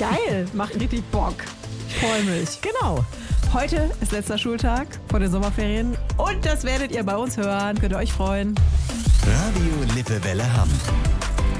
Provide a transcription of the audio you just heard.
Geil, macht richtig Bock. Ich freue mich. Genau. Heute ist letzter Schultag vor den Sommerferien und das werdet ihr bei uns hören. Könnt ihr euch freuen. Radio Lippewelle Hamm.